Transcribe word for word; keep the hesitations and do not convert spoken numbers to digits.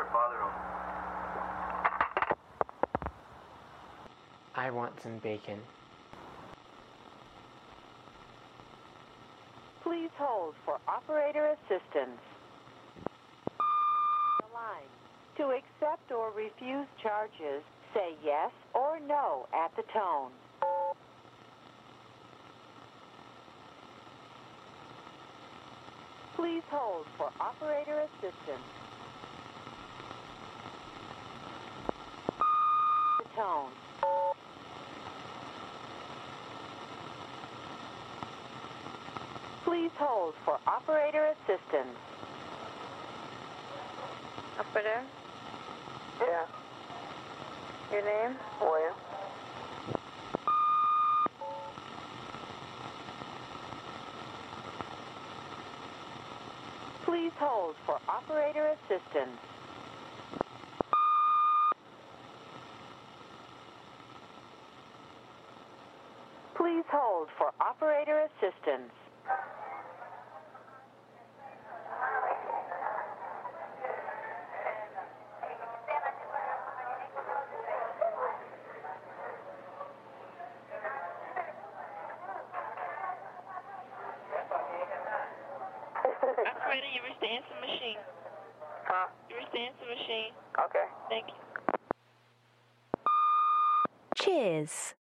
bother him. I want some bacon. Please hold for operator assistance. The line. To accept or refuse charges, say yes or no at the tone. Please hold for operator assistance. The tone. Please hold for operator assistance. Operator? Yeah. Your name? William. Please hold for operator assistance. Please hold for operator assistance. Operator, you reach the answer machine. Huh? You reach the answer machine. Okay. Thank you. Cheers.